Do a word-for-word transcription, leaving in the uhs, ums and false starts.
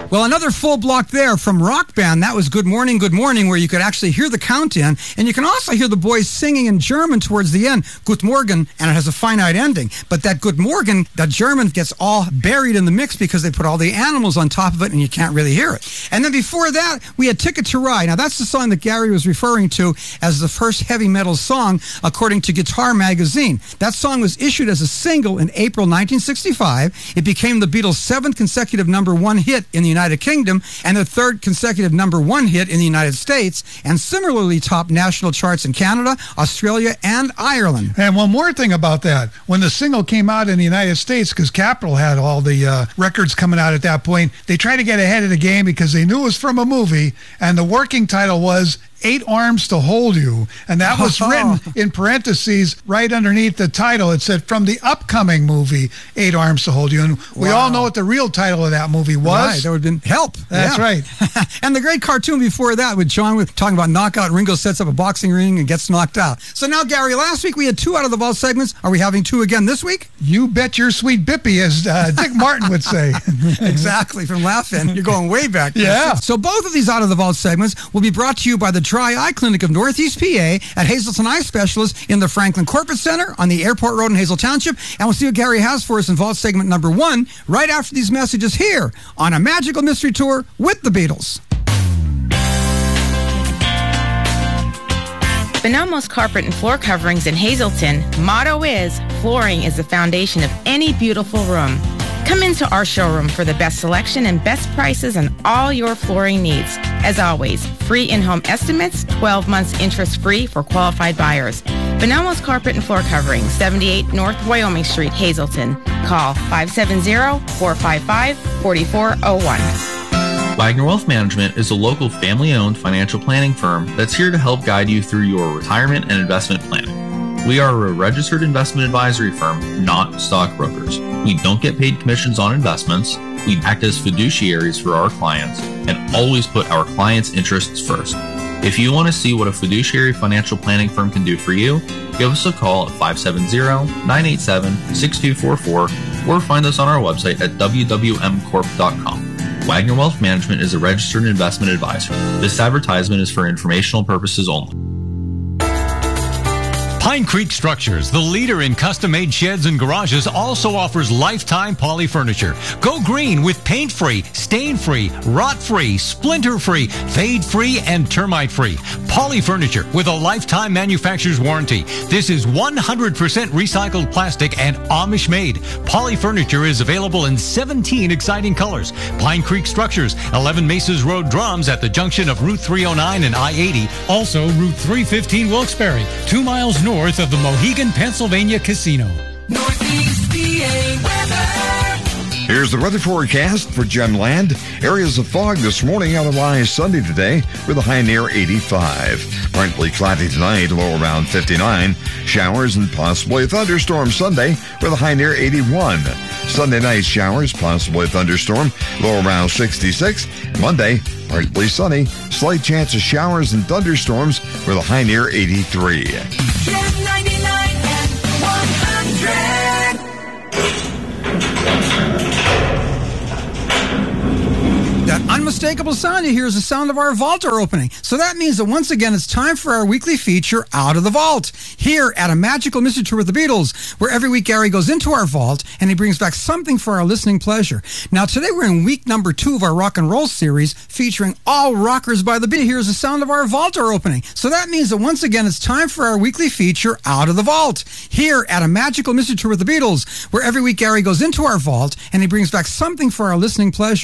Well, another full block there from Rock Band. That was Good Morning, Good Morning, where you could actually hear the count-in, and you can also hear the boys singing in German towards the end, Gut Morgen, and it has a finite ending. But that Gut Morgen, that German gets all buried in the mix because they put all the animals on top of it, and you can't really hear it. And then before that, we had Ticket to Ride. Now, that's the song that Gary was referring to as the first heavy metal song, according to Guitar Magazine. That song was issued as a single in April nineteen sixty-five. It became the Beatles' seventh consecutive number one hit in the United Kingdom and their third consecutive number one hit in the United States, and similarly topped national charts in Canada, Australia, and Ireland. And one more thing about that. When the single came out in the United States, because Capitol had all the uh, records coming out at that point, they tried to get ahead of the game because they knew it was from a movie, and the working title was Eight Arms to Hold You, and that was Oh. written in parentheses right underneath the title. It said from the upcoming movie Eight Arms to Hold You, and we Wow. all know what the real title of that movie was. Right, that would have been Help. That's Yeah. right. And the great cartoon before that with John with talking about knockout. Ringo sets up a boxing ring and gets knocked out. So now, Gary, last week we had two out of the vault segments. Are we having two again this week? You bet your sweet bippy, as uh, Dick Martin would say. Exactly, from Laughing. You're going way back. Yeah. So both of these out of the vault segments will be brought to you by the Dry Eye Clinic of Northeast P A at Hazelton Eye Specialist in the Franklin Corporate Center on the Airport Road in Hazel Township. And we'll see what Gary has for us in vault segment number one right after these messages here on A Magical Mystery Tour with the Beatles. Bonelmo's Carpet and Floor Coverings in Hazleton motto is, flooring is the foundation of any beautiful room. Come into our showroom for the best selection and best prices on all your flooring needs. As always, free in-home estimates, twelve months interest-free for qualified buyers. Bonelmo's Carpet and Floor Coverings, seventy-eight North Wyoming Street, Hazleton. Call five seven zero, four five five, four four zero one. Wagner Wealth Management is a local family-owned financial planning firm that's here to help guide you through your retirement and investment planning. We are a registered investment advisory firm, not stockbrokers. We don't get paid commissions on investments. We act as fiduciaries for our clients and always put our clients' interests first. If you want to see what a fiduciary financial planning firm can do for you, give us a call at five seven zero, nine eight seven, six two four four or find us on our website at w w m corp dot com. Wagner Wealth Management is a registered investment advisor. This advertisement is for informational purposes only. Pine Creek Structures, the leader in custom-made sheds and garages, also offers lifetime poly furniture. Go green with paint-free, stain-free, rot-free, splinter-free, fade-free, and termite-free. Poly furniture with a lifetime manufacturer's warranty. This is one hundred percent recycled plastic and Amish-made. Poly furniture is available in seventeen exciting colors. Pine Creek Structures, eleven Mesas Road, Drums, at the junction of Route three oh nine and I eighty. Also, Route three fifteen Wilkes-Barre, two miles north north of the Mohegan, Pennsylvania Casino. Northeast P A weather. Here's the weather forecast for Gemland. Areas of fog this morning, otherwise sunny today with a high near eighty-five. Partly cloudy tonight, low around fifty-nine. Showers and possibly a thunderstorm Sunday with a high near eighty-one. Sunday night showers, possibly a thunderstorm, low around sixty-six. Monday, partly sunny, slight chance of showers and thunderstorms with a high near eighty-three. Gem ninety-nine and one hundred. That unmistakable sound you hear is the sound of our vault door opening. So that means that once again, it's time for our weekly feature, Out of the Vault, here at A Magical Mystery Tour with the Beatles, where every week Gary goes into our vault and he brings back something for our listening pleasure. Now, today we're in week number two of our rock and roll series, featuring all rockers by the beat. Here's the sound of our vault door opening. So that means that once again, it's time for our weekly feature, Out of the Vault, here at A Magical Mystery Tour with the Beatles, where every week Gary goes into our vault and he brings back something for our listening pleasure.